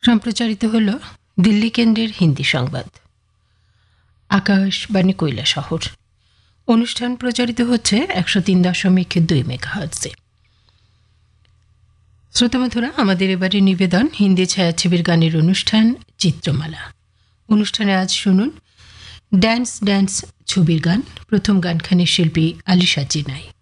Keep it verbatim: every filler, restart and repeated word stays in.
সম্প্রচারিত হল দিল্লি কেন্দ্রের হিন্দি সংবাদ। আকাশবাণী কৈলাসহর। অনুষ্ঠান প্রচারিত হচ্ছে একশো তিন দশমিক দুই মেগাহার্টজে। শ্রোতাবন্ধুরা, আমাদের এবারে নিবেদন হিন্দি ছায়াছবির গানের অনুষ্ঠান চিত্রমালা। অনুষ্ঠানে আজ শুনুন ড্যান্স ড্যান্স ছবির গান। প্রথম গানখানির শিল্পী আলিশা চিনাই।